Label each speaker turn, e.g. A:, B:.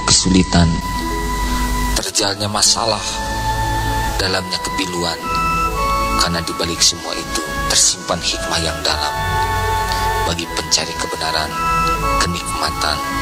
A: kesulitan, terjalnya masalah, dalamnya kepiluan. Karena di balik semua itu tersimpan hikmah yang dalam bagi pencari kebenaran, kenikmatan,